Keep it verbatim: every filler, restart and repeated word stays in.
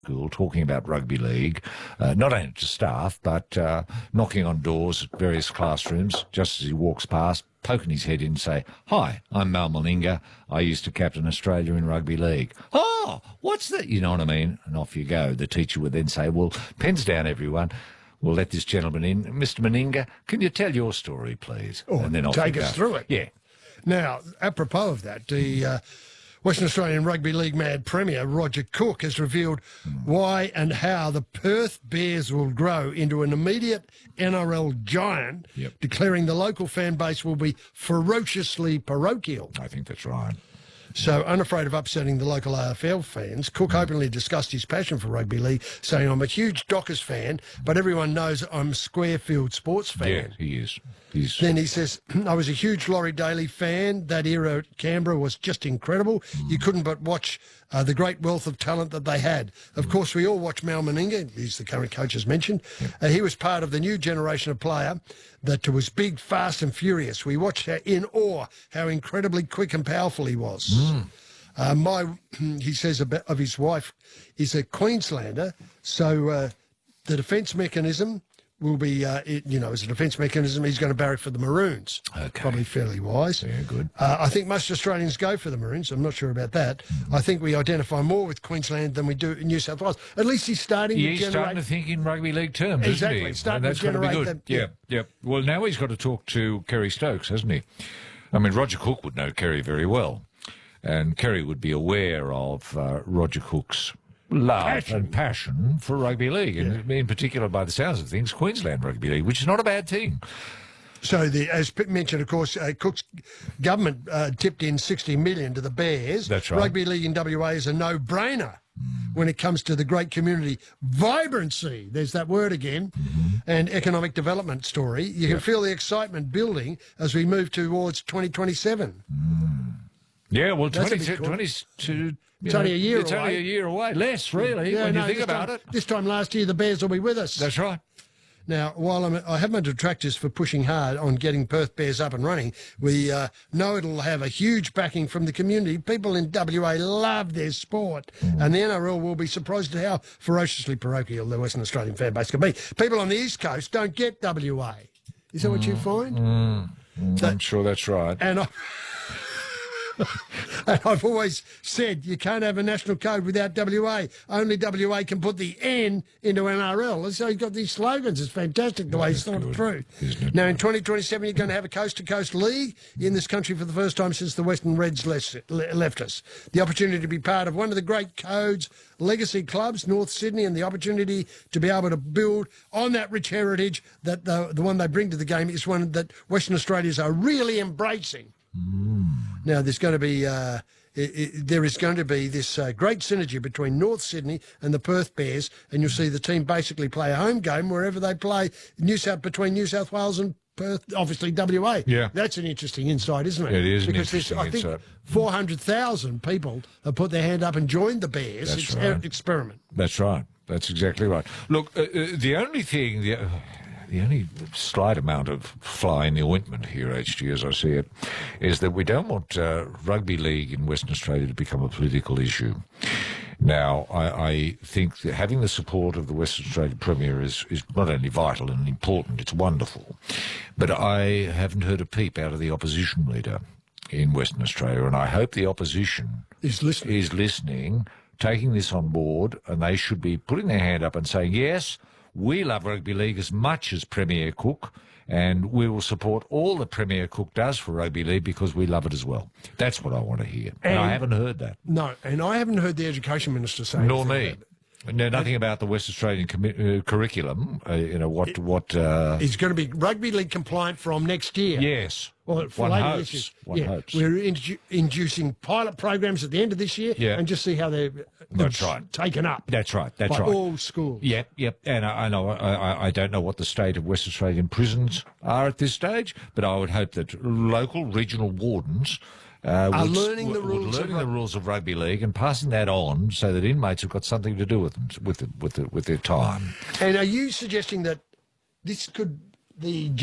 school talking about rugby league, uh, not only to staff, but uh, knocking on doors at various classrooms just as he walks past, poking his head in and say, "Hi, I'm Mal Meninga. I used to captain Australia in rugby league." "Oh, what's that?" You know what I mean? And off you go. The teacher would then say, "Well, pens down, everyone. We'll let this gentleman in. Mister Meninga, can you tell your story, please?" Oh, and then off take you us go. through it. Yeah. Now, apropos of that, the uh, Western Australian Rugby League mad Premier, Roger Cook, has revealed mm. why and how the Perth Bears will grow into an immediate N R L giant, yep. declaring the local fan base will be ferociously parochial. I think that's right. So, unafraid of upsetting the local A F L fans, Cook openly discussed his passion for rugby league, saying, "I'm a huge Dockers fan, but everyone knows I'm a Squarefield sports fan." Yeah, he is. He's... Then he says, "I was a huge Laurie Daly fan. That era at Canberra was just incredible. Mm. You couldn't but watch uh, the great wealth of talent that they had. Of mm. course, we all watch Mal Meninga. He's the current coach, as mentioned. Yep. Uh, he was part of the new generation of player that was big, fast and furious. We watched in awe how incredibly quick and powerful he was." Mm. Uh, my, he says about, of his wife, is a Queenslander, so uh, the defence mechanism will be, uh, it, you know, as a defence mechanism, he's going to barrack for the Maroons. Okay. Probably fairly wise. Yeah, good. Uh, I think most Australians go for the Maroons. I'm not sure about that. Mm. I think we identify more with Queensland than we do in New South Wales. At least he's starting yeah, to he's generate... starting to think in rugby league terms, exactly. isn't he? Starting that's to generate going to be good. Them, yeah, yeah, yeah. Well, now he's got to talk to Kerry Stokes, hasn't he? I mean, Roger Cook would know Kerry very well. And Kerry would be aware of uh, Roger Cook's love passion. and passion for rugby league, yeah. and in particular, by the sounds of things, Queensland Rugby League, which is not a bad thing. So, the, as mentioned, of course, uh, Cook's government uh, tipped in sixty million dollars to the Bears. That's right. Rugby league in W A is a no-brainer mm. when it comes to the great community vibrancy. There's that word again, mm-hmm. and economic development story. You yep. can feel the excitement building as we move towards twenty twenty-seven. Mm. Yeah, well, twenty, cool. twenty-two... It's know, only a year it's away. It's only a year away. Less, really, yeah, when no, you think about time, it. This time last year, the Bears will be with us. That's right. Now, while I'm, I have my detractors for pushing hard on getting Perth Bears up and running, we uh, know it'll have a huge backing from the community. People in W A love their sport, mm. and the N R L will be surprised at how ferociously parochial the Western Australian fan base can be. People on the East Coast don't get W A. Is that mm. what you find? Mm. Mm. That, I'm sure that's right. And I... And I've always said you can't have a national code without W A. Only W A can put the N into N R L. So he's got these slogans. It's fantastic the way he's thought it through. Now, in twenty twenty-seven, you're going to have a coast-to-coast league in this country for the first time since the Western Reds left us. The opportunity to be part of one of the great code's legacy clubs, North Sydney, and the opportunity to be able to build on that rich heritage that the, the one they bring to the game is one that Western Australians are really embracing. Mm. Now, there's going to be uh, it, it, there is going to be this uh, great synergy between North Sydney and the Perth Bears, and you'll see the team basically play a home game wherever they play. New South between New South Wales and Perth, obviously W A. Yeah, that's an interesting insight, isn't it? It is because an interesting I think insight. four hundred thousand people have put their hand up and joined the Bears. That's it's right. an experiment. That's right. That's exactly right. Look, uh, uh, the only thing. The, uh, The only slight amount of fly in the ointment here, H G, as I see it, is that we don't want uh, rugby league in Western Australia to become a political issue. Now, I, I think that having the support of the Western Australian Premier is, is not only vital and important, it's wonderful, but I haven't heard a peep out of the opposition leader in Western Australia, and I hope the opposition is listening, is listening, taking this on board, and they should be putting their hand up and saying, yes, we love rugby league as much as Premier Cook, and we will support all that Premier Cook does for rugby league because we love it as well. That's what I want to hear. And, and I haven't heard that. No, and I haven't heard the Education Minister say Nor me. No, nothing about the West Australian commi- uh, curriculum. Uh, you know what? It, what uh, it's going to be rugby league compliant from next year. Yes. Well, for one later hopes. This year. One yeah. hopes. We're indu- inducing pilot programs at the end of this year, yeah. and just see how they're That's right. taken up. That's right. That's by right. all schools. Yep, yep. And I, I know I, I don't know what the state of West Australian prisons are at this stage, but I would hope that local regional wardens. Uh, are would, learning would, the rules, would learning of, the rules of rugby league and passing that on so that inmates have got something to do with them, with the, with the, with their time. And are you suggesting that this could the